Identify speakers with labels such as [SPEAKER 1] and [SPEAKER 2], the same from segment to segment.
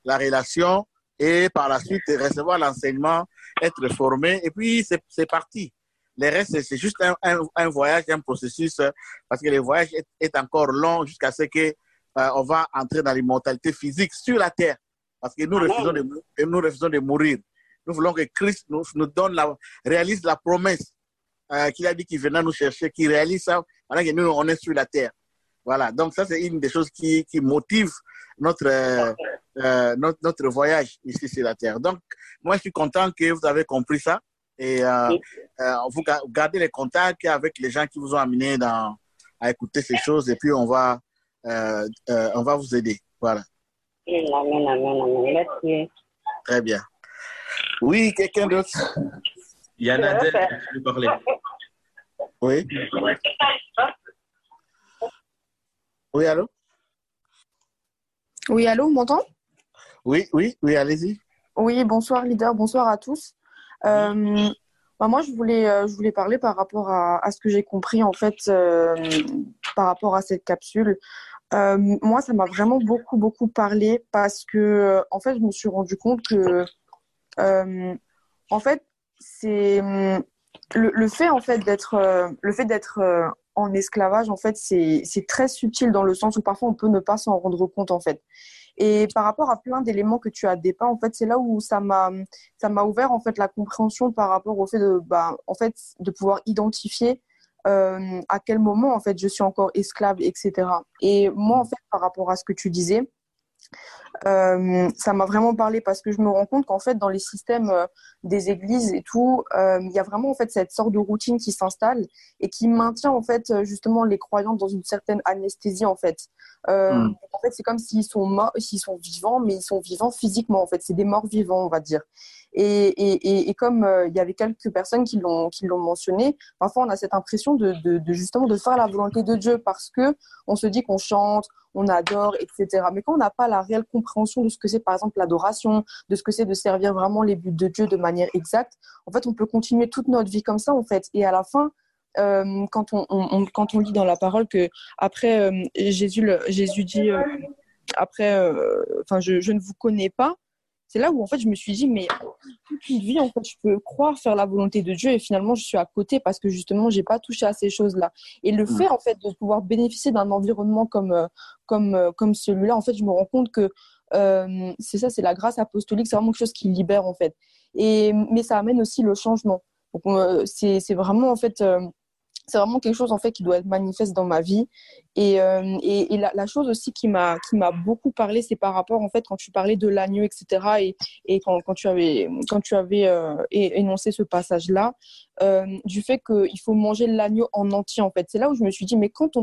[SPEAKER 1] la relation et par la suite recevoir l'enseignement, être formé et puis c'est parti. Le reste, c'est juste un voyage, un processus parce que le voyage est encore long jusqu'à ce que on va entrer dans l'immortalité physique sur la terre parce que nous refusons de mourir. Nous voulons que Christ nous donne réalise la promesse qu'il a dit qu'il venait nous chercher, qu'il réalise ça pendant que nous, on est sur la terre. Voilà, donc ça, c'est une des choses qui motive notre voyage ici sur la terre. Donc, moi, je suis content que vous avez compris ça et vous gardez les contacts avec les gens qui vous ont amené à écouter ces choses et puis on va vous aider. Voilà.
[SPEAKER 2] Amen. Merci.
[SPEAKER 1] Très bien. Oui, quelqu'un d'autre?
[SPEAKER 3] Il y en a deux qui veulent parler.
[SPEAKER 1] Oui. Oui, allô?
[SPEAKER 4] Oui, allô, on m'entend?
[SPEAKER 1] Oui, allez-y.
[SPEAKER 4] Oui, bonsoir leader, bonsoir à tous. Moi, je voulais parler par rapport à ce que j'ai compris en fait par rapport à cette capsule. Moi, ça m'a vraiment beaucoup parlé parce que en fait, je me suis rendu compte que en fait, c'est le fait en fait d'être en esclavage en fait c'est très subtil dans le sens où parfois on peut ne pas s'en rendre compte en fait. Et par rapport à plein d'éléments que tu as dépeints en fait, c'est là où ça m'a ouvert en fait la compréhension par rapport au fait de pouvoir identifier à quel moment en fait je suis encore esclave, etc. Et moi en fait par rapport à ce que tu disais, ça m'a vraiment parlé parce que je me rends compte qu'en fait dans les systèmes des églises et tout, il y a vraiment en fait cette sorte de routine qui s'installe et qui maintient en fait justement les croyants dans une certaine anesthésie en fait. En fait c'est comme s'ils sont morts, s'ils sont vivants, mais ils sont vivants physiquement en fait. C'est des morts vivants on va dire. Et comme il y avait quelques personnes qui l'ont mentionné, parfois on a cette impression de justement de faire la volonté de Dieu parce que on se dit qu'on chante, on adore, etc. Mais quand on n'a pas la réelle compréhension de ce que c'est, par exemple, l'adoration, de ce que c'est de servir vraiment les buts de Dieu de manière exacte, en fait, on peut continuer toute notre vie comme ça, en fait. Et à la fin, quand on lit dans la parole que après Jésus dit je ne vous connais pas, c'est là où en fait je me suis dit mais toute une vie en fait je peux croire faire la volonté de Dieu et finalement je suis à côté parce que justement j'ai pas touché à ces choses-là. Et le fait en fait de pouvoir bénéficier d'un environnement comme celui-là, en fait je me rends compte que c'est la grâce apostolique, c'est vraiment quelque chose qui libère en fait. Mais ça amène aussi le changement. Donc c'est vraiment en fait c'est vraiment quelque chose en fait qui doit être manifeste dans ma vie et la chose aussi qui m'a beaucoup parlé, c'est par rapport en fait quand tu parlais de l'agneau, etc. et quand tu avais énoncé ce passage là du fait qu'il faut manger l'agneau en entier en fait. C'est là où je me suis dit mais quand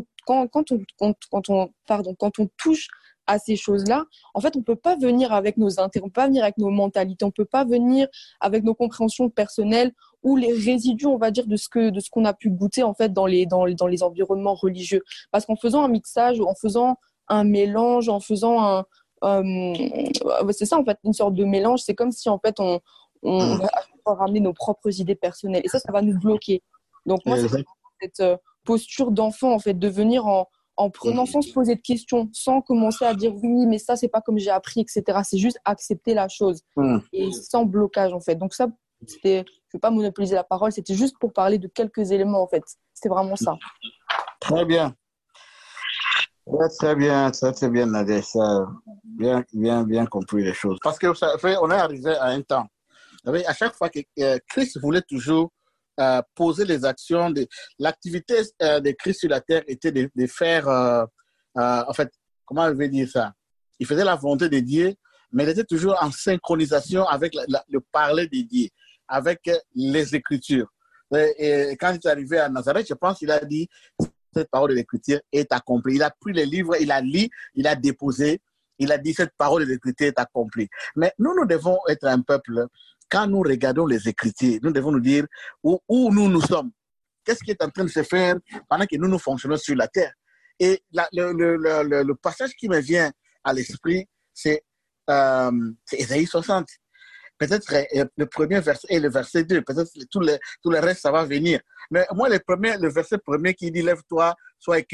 [SPEAKER 4] on touche à ces choses-là, en fait, on peut pas venir avec nos intérêts, on peut pas venir avec nos mentalités, on peut pas venir avec nos compréhensions personnelles ou les résidus, on va dire, de ce qu'on a pu goûter en fait dans les environnements religieux. Parce qu'en faisant un mixage, en faisant un mélange, en faisant c'est ça en fait, une sorte de mélange. C'est comme si en fait on va ramener nos propres idées personnelles et ça va nous bloquer. Donc moi, c'est cette posture d'enfant en fait, de venir en prenant sans se poser de questions, sans commencer à dire oui, mais ça, c'est pas comme j'ai appris, etc. C'est juste accepter la chose et sans blocage, en fait. Donc ça, je vais pas monopoliser la parole, c'était juste pour parler de quelques éléments, en fait. C'était vraiment ça.
[SPEAKER 1] Très bien. Très bien, Nadia. Ça, bien compris les choses. Parce que ça fait, on est arrivé à un temps. À chaque fois que Christ voulait toujours poser les actions, l'activité de Christ sur la terre était de faire, en fait, comment je vais dire ça? Il faisait la volonté de Dieu, mais il était toujours en synchronisation avec le parler de Dieu, avec les Écritures. Et quand il est arrivé à Nazareth, je pense qu'il a dit, cette parole de l'Écriture est accomplie. Il a pris les livres, il a lu, il a déposé, il a dit, cette parole de l'Écriture est accomplie. Mais nous devons être un peuple. Quand nous regardons les Écritures, nous devons nous dire où nous sommes. Qu'est-ce qui est en train de se faire pendant que nous fonctionnons sur la terre? Et le passage qui me vient à l'esprit, c'est Ésaïe 60. Peut-être le premier verset et le verset 2. Peut-être tout le reste, ça va venir. Mais moi, le verset premier qui dit « Lève-toi, sois éclairé ».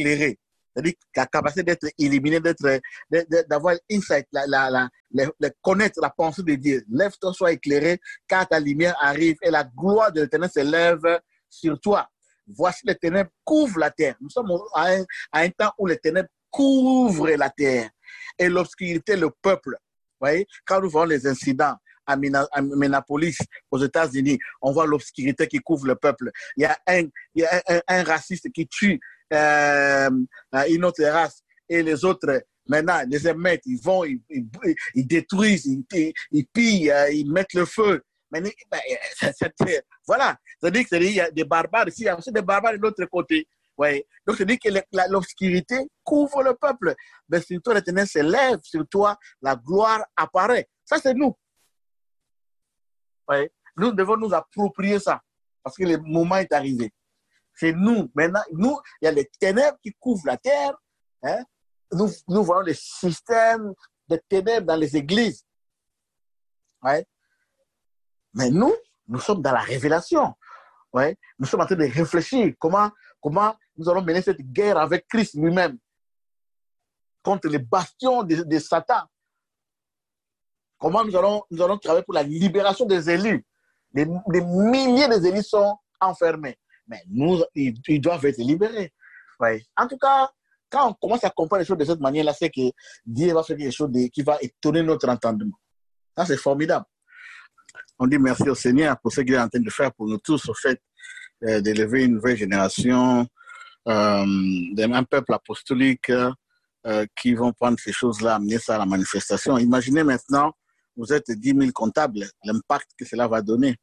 [SPEAKER 1] c'est-à-dire la capacité d'être illuminé, d'avoir insight, connaître la pensée de Dieu. Lève-toi, sois éclairé, car ta lumière arrive et la gloire de l'Éternel s'élève sur toi. Voici les ténèbres couvrent la terre. Nous sommes à un temps où les ténèbres couvrent la terre et l'obscurité le peuple. Vous voyez, quand nous voyons les incidents à Minneapolis, aux États-Unis, on voit l'obscurité qui couvre le peuple. Il y a un raciste qui tue une autre race et les autres, maintenant, les émettent, ils vont, ils détruisent, ils pillent, ils mettent le feu. Mais, voilà, c'est-à-dire qu'il y a des barbares ici, il y a aussi des barbares de l'autre côté. Ouais. Donc, c'est-à-dire que l'obscurité couvre le peuple. Mais sur toi, l'Éternel s'élève, sur toi, la gloire apparaît. Ça, c'est nous. Ouais. Nous devons nous approprier ça, parce que le moment est arrivé. C'est nous. Maintenant, nous, il y a les ténèbres qui couvrent la terre. Hein? Nous voyons les systèmes de ténèbres dans les églises. Ouais. Mais nous sommes dans la révélation. Ouais. Nous sommes en train de réfléchir comment nous allons mener cette guerre avec Christ lui-même contre les bastions de Satan. Comment nous allons travailler pour la libération des élus. Des milliers d'élus sont enfermés. Mais ils doivent être libérés. Ouais. En tout cas, quand on commence à comprendre les choses de cette manière-là, c'est que Dieu va faire quelque chose qui va étonner notre entendement. Ça, c'est formidable. On dit merci au Seigneur pour ce qu'il est en train de faire pour nous tous, au fait d'élever une nouvelle génération, un peuple apostolique qui vont prendre ces choses-là, amener ça à la manifestation. Imaginez maintenant, vous êtes 10 000 comptables, l'impact que cela va donner,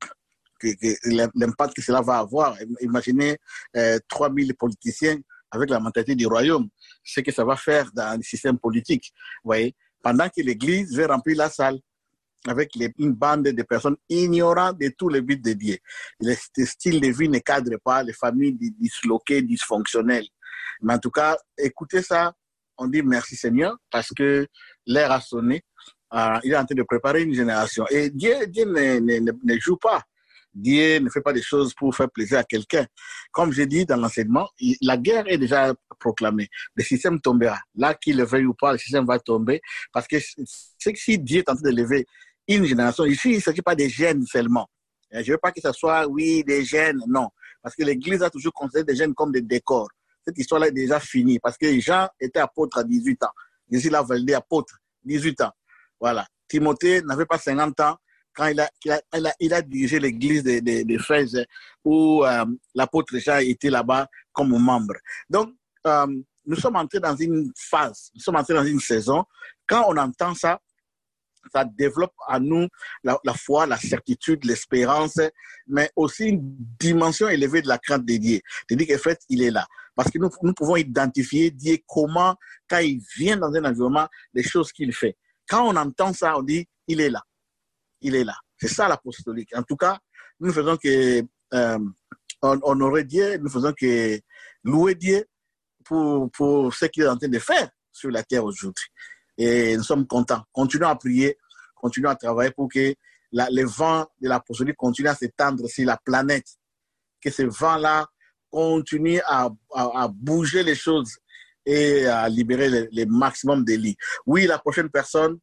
[SPEAKER 1] l'impact que cela va avoir. Imaginez 3 000 politiciens avec la mentalité du royaume, ce que ça va faire dans le système politique. Vous voyez, pendant que l'Église va remplir la salle avec une bande de personnes ignorantes de tous les buts de Dieu. Le style de vie ne cadre pas, les familles disloquées, dysfonctionnelles. Mais en tout cas, écoutez ça, on dit merci Seigneur, parce que l'heure a sonné. Il est en train de préparer une génération. Et Dieu ne joue pas. Dieu ne fait pas des choses pour faire plaisir à quelqu'un. Comme j'ai dit dans l'enseignement, la guerre est déjà proclamée. Le système tombera. Là, qu'il le veuille ou pas, le système va tomber. Parce que c'est que si Dieu est en train de lever une génération, ici, il ne s'agit pas des jeunes seulement. Je ne veux pas que ce soit, oui, des jeunes, non. Parce que l'Église a toujours considéré des jeunes comme des décors. Cette histoire-là est déjà finie. Parce que Jean était apôtre à 18 ans. Jésus l'a validé apôtre, 18 ans. Voilà. Timothée n'avait pas 50 ans quand il a dirigé l'église d'Éphèse où l'apôtre Jean était là-bas comme membre. Donc, nous sommes entrés dans une phase, nous sommes entrés dans une saison. Quand on entend ça, ça développe à nous la foi, la certitude, l'espérance, mais aussi une dimension élevée de la crainte de Dieu. C'est-à-dire qu'en fait, il est là. Parce que nous pouvons identifier Dieu comment, quand il vient dans un environnement, les choses qu'il fait. Quand on entend ça, on dit, il est là. Il est là. C'est ça l'apostolique. En tout cas, nous ne faisons que honorer Dieu, nous ne faisons que louer Dieu pour ce qu'il est en train de faire sur la terre aujourd'hui. Et nous sommes contents. Continuons à prier, continuons à travailler pour que les vents de l'apostolique continuent à s'étendre sur la planète. Que ces vents-là continuent à bouger les choses et à libérer le maximum de lits. Oui, la prochaine personne.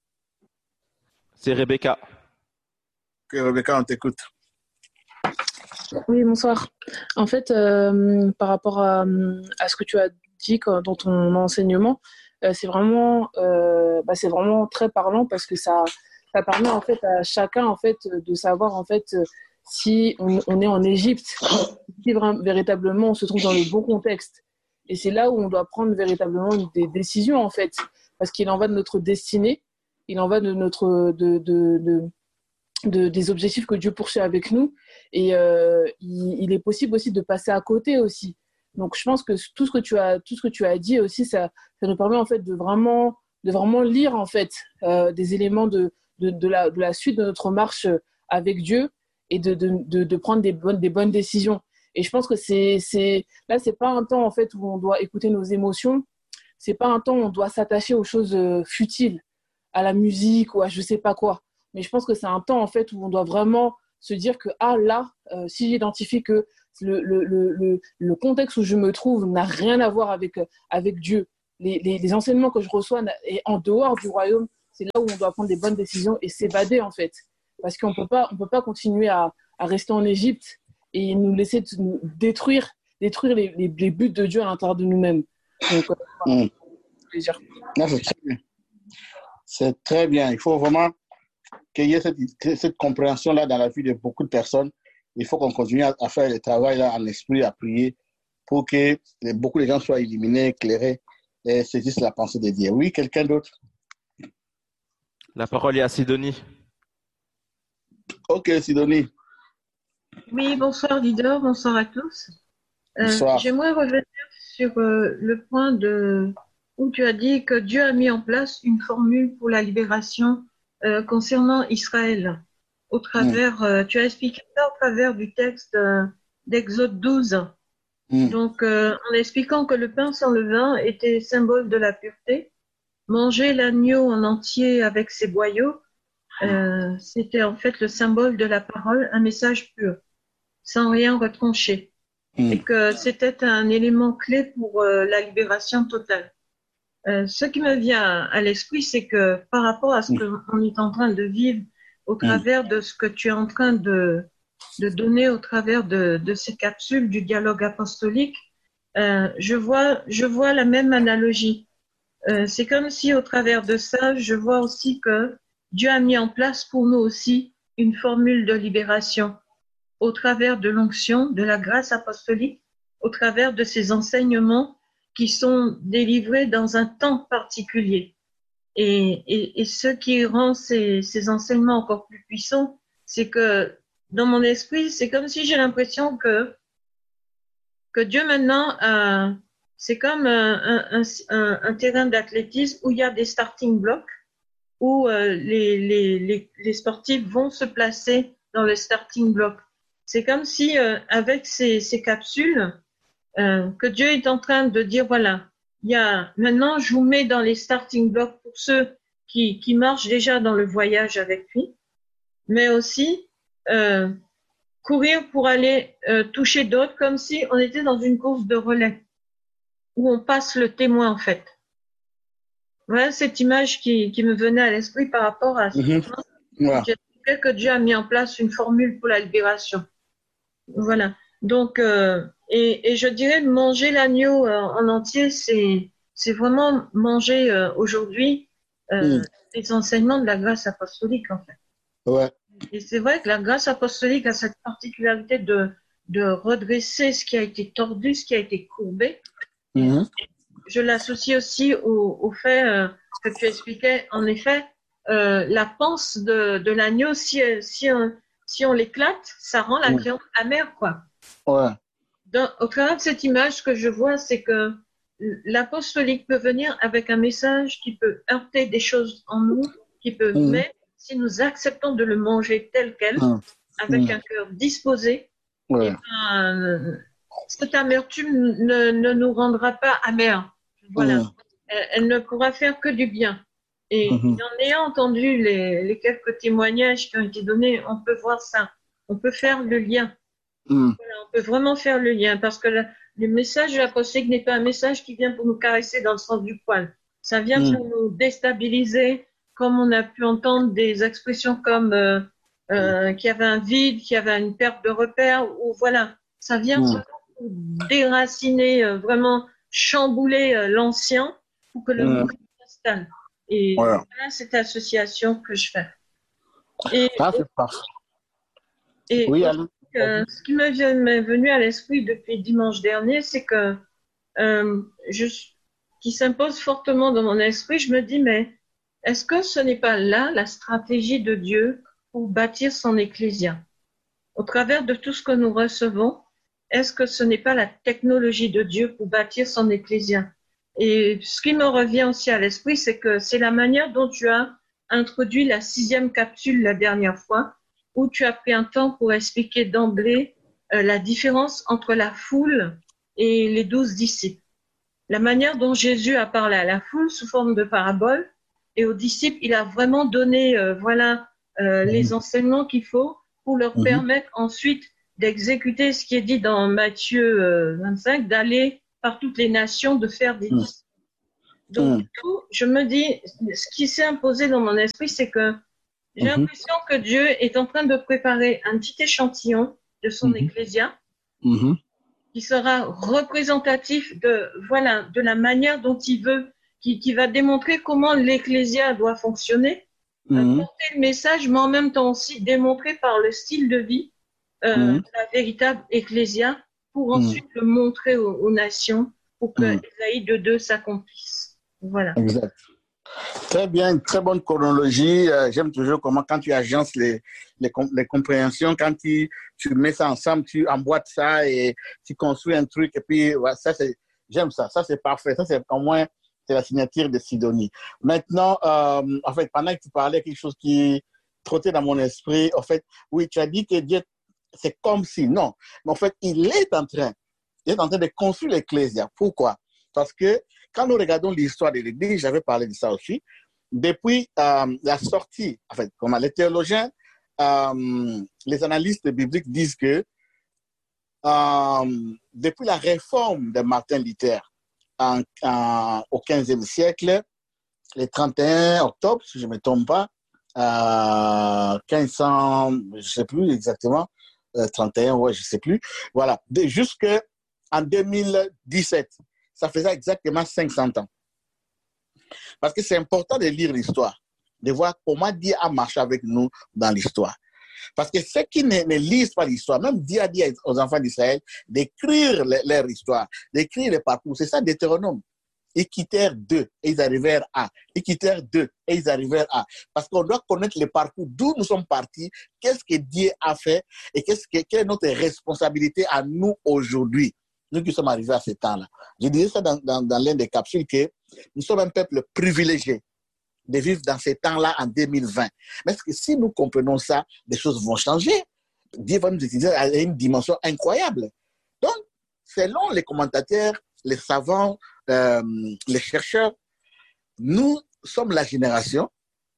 [SPEAKER 5] C'est Rebecca.
[SPEAKER 1] Ok, Rebecca, on t'écoute.
[SPEAKER 6] Oui, bonsoir. En fait, par rapport à ce que tu as dit dans ton enseignement, c'est vraiment très parlant parce que ça permet en fait à chacun en fait de savoir en fait si on est en Égypte, si véritablement on se trouve dans le bon contexte. Et c'est là où on doit prendre véritablement des décisions en fait, parce qu'il en va de notre destinée, il en va de notre des objectifs que Dieu poursuit avec nous, et il est possible aussi de passer à côté aussi. Donc je pense que tout ce que tu as dit aussi, ça nous permet en fait de vraiment lire en fait des éléments de la suite de notre marche avec Dieu et de prendre des bonnes décisions. Et je pense que c'est pas un temps en fait où on doit écouter nos émotions, c'est pas un temps où on doit s'attacher aux choses futiles, à la musique ou à je sais pas quoi. Mais je pense que c'est un temps en fait où on doit vraiment se dire que si j'identifie que le contexte où je me trouve n'a rien à voir avec Dieu. Les enseignements que je reçois et en dehors du royaume, c'est là où on doit prendre des bonnes décisions et s'évader, en fait. Parce qu'on on peut pas continuer à rester en Égypte et nous laisser nous détruire les buts de Dieu à l'intérieur de nous-mêmes. Donc, voilà, plaisir.
[SPEAKER 1] Non, c'est très bien. C'est très bien. Il faut vraiment qu'il y ait cette compréhension-là dans la vie de beaucoup de personnes. Il faut qu'on continue à faire le travail là, en esprit, à prier, pour que beaucoup de gens soient éliminés, éclairés et saisissent la pensée de Dieu. Oui, quelqu'un d'autre?
[SPEAKER 5] La parole est à Sidonie.
[SPEAKER 1] Ok, Sidonie.
[SPEAKER 7] Oui, bonsoir leader, bonsoir à tous.
[SPEAKER 1] Bonsoir.
[SPEAKER 7] J'aimerais revenir sur le point où tu as dit que Dieu a mis en place une formule pour la libération concernant Israël. Au travers, tu as expliqué ça au travers du texte d'Exode 12. Donc, en expliquant que le pain sans levain était symbole de la pureté, manger l'agneau en entier avec ses boyaux, c'était en fait le symbole de la parole, un message pur, sans rien retrancher. Et que c'était un élément clé pour la libération totale. Ce qui me vient à l'esprit, c'est que par rapport à ce qu'on est en train de vivre au travers de ce que tu es en train de donner au travers de ces capsules du dialogue apostolique, je vois la même analogie. C'est comme si au travers de ça, je vois aussi que Dieu a mis en place pour nous aussi une formule de libération au travers de l'onction, de la grâce apostolique, au travers de ces enseignements qui sont délivrés dans un temps particulier. Et ce qui rend ces enseignements encore plus puissants, c'est que dans mon esprit, c'est comme si j'ai l'impression que Dieu maintenant, c'est comme un terrain d'athlétisme où il y a des starting blocks, où les sportifs vont se placer dans le starting block. C'est comme si, avec ces capsules, que Dieu est en train de dire, voilà, maintenant, je vous mets dans les starting blocks pour ceux qui marchent déjà dans le voyage avec lui, mais aussi courir pour aller toucher d'autres, comme si on était dans une course de relais, où on passe le témoin, en fait. Voilà cette image qui me venait à l'esprit par rapport à ce que Dieu a mis en place une formule pour la libération. Voilà. Donc, et je dirais manger l'agneau en entier, c'est vraiment manger aujourd'hui les enseignements de la grâce apostolique, en fait.
[SPEAKER 1] Ouais.
[SPEAKER 7] Et c'est vrai que la grâce apostolique a cette particularité de redresser ce qui a été tordu, ce qui a été courbé. Je l'associe aussi au fait que tu expliquais, en effet, la panse de l'agneau, si on l'éclate, ça rend la viande amère, quoi.
[SPEAKER 1] Ouais.
[SPEAKER 7] Au travers de cette image, ce que je vois, c'est que l'apostolique peut venir avec un message qui peut heurter des choses en nous, qui peut, mais si nous acceptons de le manger tel quel, avec un cœur disposé, cette amertume ne nous rendra pas amers. Voilà. Elle ne pourra faire que du bien. Et en ayant entendu les quelques témoignages qui ont été donnés, on peut voir ça. On peut faire le lien. Voilà, on peut vraiment faire le lien parce que le message de l'apostolique n'est pas un message qui vient pour nous caresser dans le sens du poil. Ça vient pour nous déstabiliser, comme on a pu entendre des expressions comme qu'il y avait un vide, qu'il y avait une perte de repère, ou voilà. Ça vient vraiment pour déraciner, vraiment chambouler l'ancien pour que le nouveau s'installe. Et voilà cette association que je fais. Et,
[SPEAKER 1] c'est parfait.
[SPEAKER 7] Et
[SPEAKER 1] oui,
[SPEAKER 7] ce qui m'est venu à l'esprit depuis dimanche dernier, c'est que qui s'impose fortement dans mon esprit, je me dis, mais est-ce que ce n'est pas là la stratégie de Dieu pour bâtir son ecclésia? Au travers de tout ce que nous recevons, est-ce que ce n'est pas la technologie de Dieu pour bâtir son ecclésia? Et ce qui me revient aussi à l'esprit, c'est que c'est la manière dont tu as introduit la 6e capsule la dernière fois, où tu as pris un temps pour expliquer d'emblée la différence entre la foule et les 12 disciples. La manière dont Jésus a parlé à la foule sous forme de parabole, et aux disciples, il a vraiment donné les enseignements qu'il faut pour leur permettre ensuite d'exécuter ce qui est dit dans Matthieu 25, d'aller par toutes les nations, de faire des disciples. Donc, du coup, je me dis, ce qui s'est imposé dans mon esprit, c'est que j'ai l'impression que Dieu est en train de préparer un petit échantillon de son ecclésia qui sera représentatif de la manière dont il veut, qui va démontrer comment l'ecclésia doit fonctionner, porter le message, mais en même temps aussi démontrer par le style de vie la véritable ecclésia pour ensuite le montrer aux nations pour que Ésaïe 2.2 s'accomplisse. Voilà.
[SPEAKER 1] Exact. Très bien, très bonne chronologie. J'aime toujours comment, quand tu agences les compréhensions, quand tu mets ça ensemble, tu emboîtes ça et tu construis un truc. Et puis, ouais, j'aime ça. Ça, c'est parfait. Ça, c'est au moins c'est la signature de Sidonie. Maintenant, en fait, pendant que tu parlais, quelque chose qui trottait dans mon esprit, en fait, oui, tu as dit que Dieu, c'est comme si, non. Mais en fait, il est en train de construire l'Ecclésia. Pourquoi? Parce que quand nous regardons l'histoire de l'Église, j'avais parlé de ça aussi, depuis la sortie, en fait, comme les théologiens, les analystes bibliques disent que depuis la réforme de Martin Luther au XVe siècle, le 31 octobre, si je ne me trompe pas, 1500, je ne sais plus exactement, 31, ouais, je ne sais plus, voilà, jusqu'en 2017. Ça faisait exactement 500 ans. Parce que c'est important de lire l'histoire, de voir comment Dieu a marché avec nous dans l'histoire. Parce que ceux qui ne lisent pas l'histoire, même Dieu a dit aux enfants d'Israël d'écrire leur histoire, d'écrire le parcours. C'est ça, Deutéronome. Ils quittèrent 2 et ils arrivèrent à. Ils quittèrent 2 et ils arrivèrent à. Parce qu'on doit connaître le parcours, d'où nous sommes partis, qu'est-ce que Dieu a fait et quelle est notre responsabilité à nous aujourd'hui. Nous qui sommes arrivés à ce temps-là. Je disais ça dans l'une des capsules que nous sommes un peuple privilégié de vivre dans ces temps-là en 2020. Mais est-ce que si nous comprenons ça, les choses vont changer? Dieu va nous utiliser à une dimension incroyable. Donc, selon les commentateurs, les savants, les chercheurs, nous sommes la génération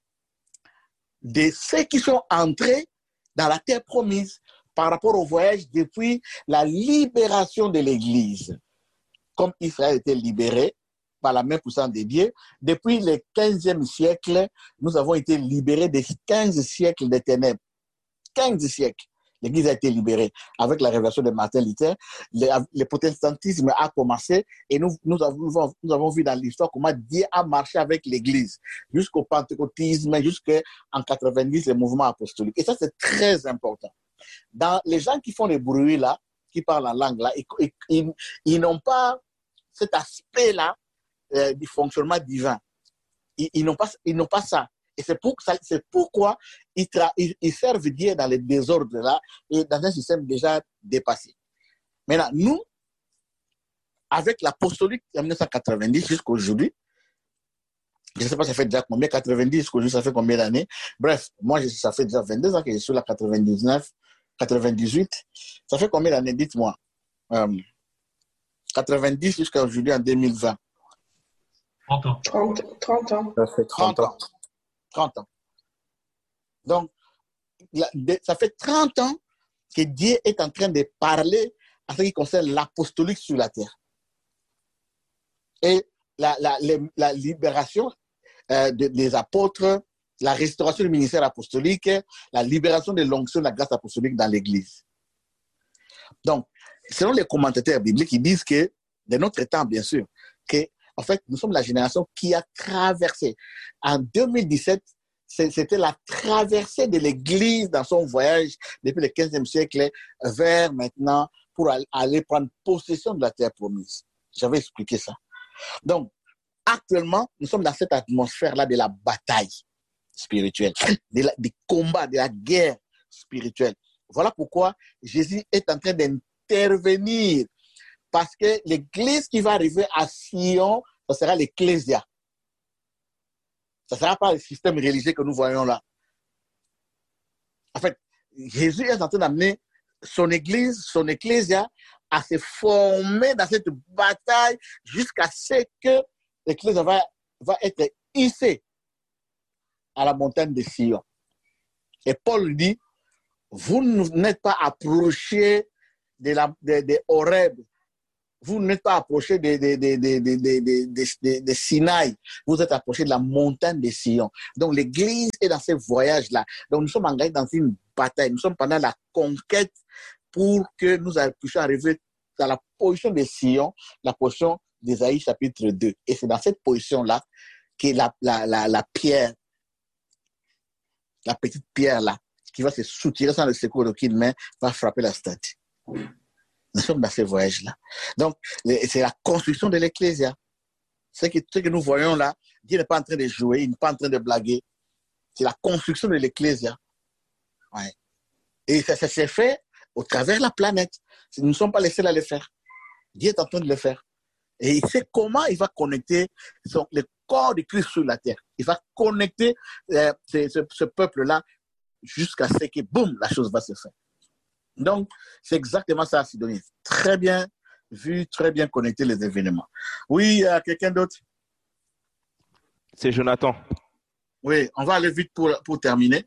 [SPEAKER 1] de ceux qui sont entrés dans la terre promise par rapport au voyage depuis la libération de l'Église. Comme Israël était libéré par la main puissante de Dieu, depuis le 15e siècle, nous avons été libérés des 15 siècles de ténèbres. 15 siècles. L'Église a été libérée. Avec la révélation de Martin Luther, le protestantisme a commencé et nous avons vu dans l'histoire comment Dieu a marché avec l'Église jusqu'au pentecôtisme, jusqu'en 90, le mouvement apostolique. Et ça, c'est très important. Dans les gens qui font les bruits là, qui parlent en langue là, ils n'ont pas cet aspect-là du fonctionnement divin. Ils n'ont pas ça. Et c'est pourquoi ils servent Dieu dans les désordres là et dans un système déjà dépassé. Maintenant, nous, avec l'apostolique de 1990 jusqu'à aujourd'hui, je ne sais pas ça fait déjà combien, 90 jusqu'à aujourd'hui, ça fait combien d'années? Bref, moi, ça fait déjà 22 ans que je suis là, 99, 98. Ça fait combien d'années, dites-moi? 90 jusqu'à aujourd'hui en 2020.
[SPEAKER 3] 30 ans.
[SPEAKER 4] 30 ans.
[SPEAKER 1] Ça fait 30 ans. 30 ans. Donc, ça fait 30 ans que Dieu est en train de parler en ce qui concerne l'apostolique sur la terre. Et la libération des apôtres, la restauration du ministère apostolique, la libération de l'onction de la grâce apostolique dans l'Église. Donc, selon les commentateurs bibliques, ils disent que, de notre temps, bien sûr, que en fait, nous sommes la génération qui a traversé. En 2017, c'était la traversée de l'Église dans son voyage depuis le 15e siècle vers maintenant pour aller prendre possession de la terre promise. J'avais expliqué ça. Donc, actuellement, nous sommes dans cette atmosphère-là de la bataille spirituelle, du combat, de la guerre spirituelle. Voilà pourquoi Jésus est en train d'intervenir. Parce que l'Église qui va arriver à Sion, ça sera l'Ecclésia. Ça ne sera pas le système religieux que nous voyons là. En fait, Jésus est en train d'amener son Église, son Ecclésia, à se former dans cette bataille jusqu'à ce que l'Église va être hissée à la montagne de Sion. Et Paul dit, vous n'êtes pas approché des Horeb. Vous n'êtes pas approché des Sinaï. Vous êtes approché de la montagne des Sion. Donc, l'Église est dans ce voyage-là. Donc, nous sommes engagés dans une bataille. Nous sommes pendant la conquête pour que nous puissions arriver dans la position des Sion, la position d'Ésaïe chapitre 2. Et c'est dans cette position-là que la pierre, la petite pierre-là, qui va se soutirer sans le secours d'aucune main, va frapper la statue. Nous sommes dans ce voyage-là. Donc, c'est la construction de l'Ecclésia. Ce que nous voyons là, Dieu n'est pas en train de jouer, il n'est pas en train de blaguer. C'est la construction de l'Ecclésia. Ouais. Et ça s'est fait au travers de la planète. Nous ne sommes pas les seuls à le faire. Dieu est en train de le faire. Et il sait comment il va connecter le corps de Christ sur la terre. Il va connecter ce peuple-là jusqu'à ce que, boum, la chose va se faire. Donc, c'est exactement ça, Sidonie. Très bien vu, très bien connecté les événements. Oui, quelqu'un d'autre?
[SPEAKER 5] C'est Jonathan.
[SPEAKER 1] Oui, on va aller vite pour terminer.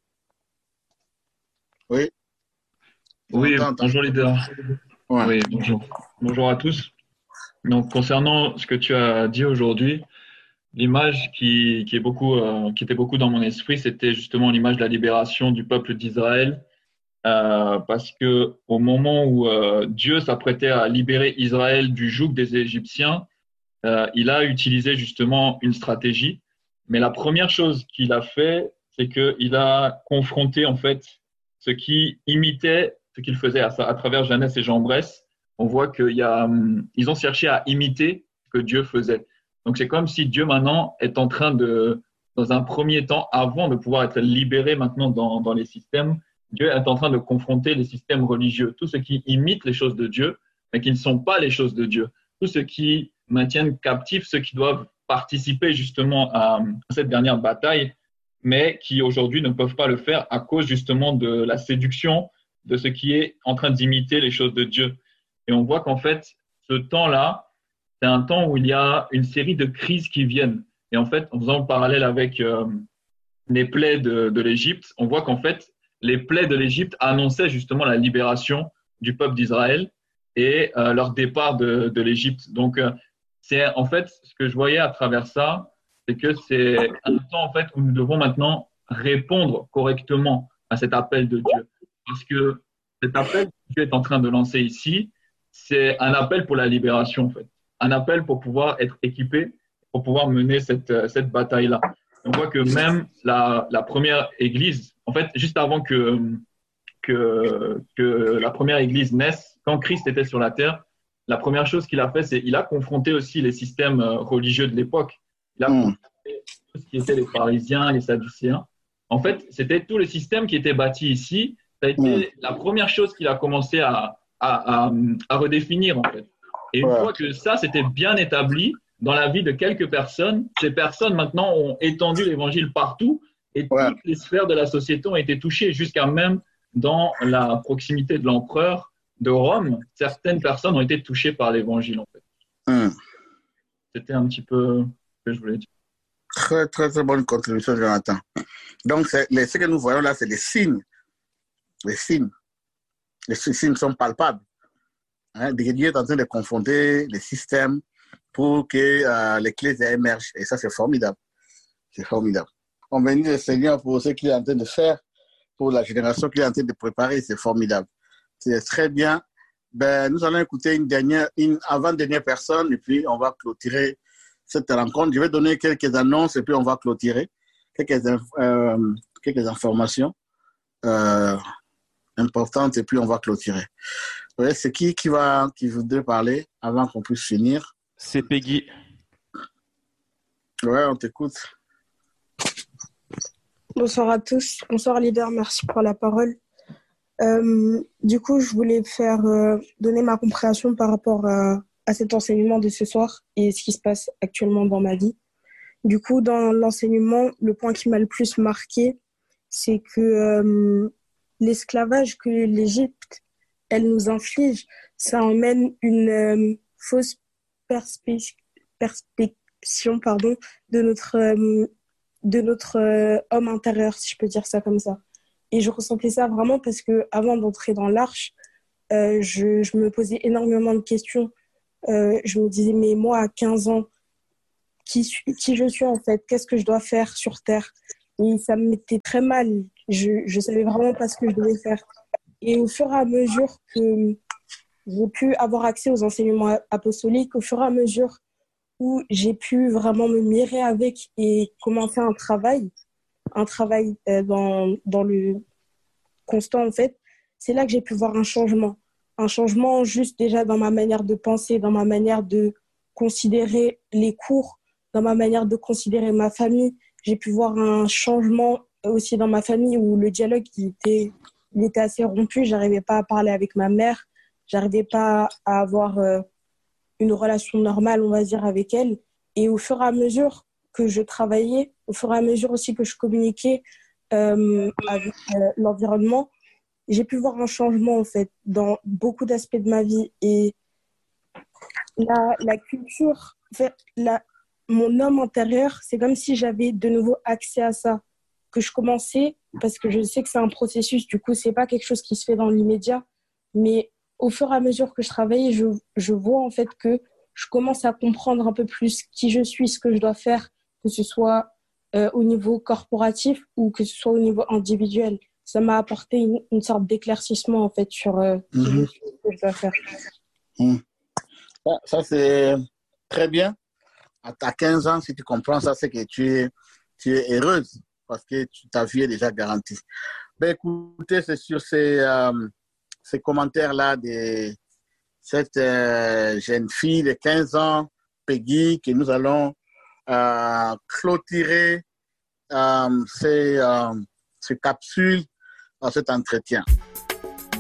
[SPEAKER 1] Oui.
[SPEAKER 8] Oui, bonjour leader.
[SPEAKER 1] Ouais.
[SPEAKER 8] Oui, bonjour. Bonjour à tous. Donc, concernant ce que tu as dit aujourd'hui, l'image qui était beaucoup dans mon esprit, c'était justement l'image de la libération du peuple d'Israël. Parce que au moment où Dieu s'apprêtait à libérer Israël du joug des Égyptiens, il a utilisé justement une stratégie. Mais la première chose qu'il a fait, c'est qu'il a confronté en fait ce qui imitait ce qu'il faisait à travers Jeannès et Jean Bresse. On voit qu'ils ont cherché à imiter ce que Dieu faisait. Donc c'est comme si Dieu maintenant est en train dans un premier temps, avant de pouvoir être libéré maintenant dans les systèmes, Dieu est en train de confronter les systèmes religieux, tout ce qui imite les choses de Dieu, mais qui ne sont pas les choses de Dieu, tout ce qui maintiennent captifs ceux qui doivent participer justement à cette dernière bataille, mais qui aujourd'hui ne peuvent pas le faire à cause justement de la séduction de ce qui est en train d'imiter les choses de Dieu. Et on voit qu'en fait, ce temps-là, c'est un temps où il y a une série de crises qui viennent. Et en fait, en faisant le parallèle avec les plaies de l'Égypte, on voit qu'en fait, les plaies de l'Égypte annonçaient justement la libération du peuple d'Israël et leur départ de l'Égypte. Donc, c'est en fait ce que je voyais à travers ça, c'est que c'est un temps en fait où nous devons maintenant répondre correctement à cet appel de Dieu. Parce que cet appel que Dieu est en train de lancer ici, c'est un appel pour la libération en fait. Un appel pour pouvoir être équipé, pour pouvoir mener cette bataille-là. On voit que même la première église, en fait, juste avant que la première église naisse, quand Christ était sur la terre, la première chose qu'il a fait, c'est qu'il a confronté aussi les systèmes religieux de l'époque. Il a confronté tout ce qui était les pharisiens, les sadducéens. En fait, c'était tout le système qui était bâti ici. Ça a été la première chose qu'il a commencé à redéfinir, en fait. Et une fois que ça, c'était bien établi dans la vie de quelques personnes, ces personnes maintenant ont étendu l'évangile partout et toutes les sphères de la société ont été touchées, jusqu'à même dans la proximité de l'empereur de Rome, certaines personnes ont été touchées par l'évangile en fait. C'était un petit peu ce que je voulais dire.
[SPEAKER 1] Très, très, très bonne contribution, Jonathan. Donc, ce que nous voyons là, c'est les signes. Les signes. Les signes sont palpables. Hein, Dieu est en train de confronter les systèmes pour que l'Église émerge. Et ça, c'est formidable. C'est formidable. On bénit le Seigneur pour ce qu'il est en train de faire, pour la génération qu'il est en train de préparer. C'est formidable. C'est très bien. Nous allons écouter une avant-dernière personne et puis on va clôturer cette rencontre. Je vais donner quelques annonces et puis on va clôturer. Quelques informations importantes et puis on va clôturer. Ouais, c'est qui voudrait parler avant qu'on puisse finir?
[SPEAKER 5] C'est Peggy.
[SPEAKER 1] Ouais, on t'écoute.
[SPEAKER 9] Bonsoir à tous. Bonsoir leader, merci pour la parole. Du coup, je voulais donner ma compréhension par rapport à cet enseignement de ce soir et ce qui se passe actuellement dans ma vie. Du coup, dans l'enseignement, le point qui m'a le plus marqué, c'est que l'esclavage que l'Égypte, elle nous inflige, ça emmène une fausse perspective de notre homme intérieur, si je peux dire ça comme ça. Et je ressentais ça vraiment parce que avant d'entrer dans l'Arche, je me posais énormément de questions. Je me disais, mais moi, à 15 ans, qui je suis en fait? Qu'est-ce que je dois faire sur Terre? Et ça me mettait très mal. Je savais vraiment pas ce que je devais faire. Et au fur et à mesure que j'ai pu avoir accès aux enseignements apostoliques, au fur et à mesure où j'ai pu vraiment me mirer avec et commencer un travail dans le constant, en fait, c'est là que j'ai pu voir un changement. Un changement juste déjà dans ma manière de penser, dans ma manière de considérer les cours, dans ma manière de considérer ma famille. J'ai pu voir un changement aussi dans ma famille où le dialogue il était assez rompu. J'arrivais pas à parler avec ma mère. J'arrivais pas à avoir une relation normale, on va dire, avec elle. Et au fur et à mesure que je travaillais, au fur et à mesure aussi que je communiquais avec l'environnement, j'ai pu voir un changement, en fait, dans beaucoup d'aspects de ma vie. Et la culture, en fait, mon homme intérieur, c'est comme si j'avais de nouveau accès à ça, que je commençais, parce que je sais que c'est un processus, du coup, c'est pas quelque chose qui se fait dans l'immédiat, mais au fur et à mesure que je travaillais, je vois en fait que je commence à comprendre un peu plus qui je suis, ce que je dois faire, que ce soit au niveau corporatif ou que ce soit au niveau individuel. Ça m'a apporté une sorte d'éclaircissement en fait sur qui je suis, ce que je dois faire.
[SPEAKER 1] Ça, c'est très bien. À 15 ans, si tu comprends ça, c'est que tu es heureuse parce que ta vie est déjà garantie. Ben, écoutez, c'est sur ces commentaires-là de cette jeune fille de 15 ans, Peggy, que nous allons clôturer ces capsules dans cet entretien.